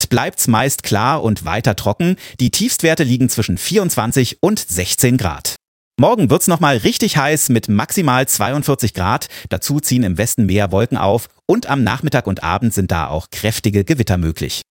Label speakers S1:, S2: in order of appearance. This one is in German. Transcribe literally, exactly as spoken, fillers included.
S1: Nacht bleibt's meist klar und weiter trocken. Die Tiefstwerte liegen zwischen vierundzwanzig und sechzehn Grad. Morgen wird's nochmal richtig heiß mit maximal zweiundvierzig Grad. Dazu ziehen im Westen mehr Wolken auf und am Nachmittag und Abend sind da auch kräftige Gewitter möglich.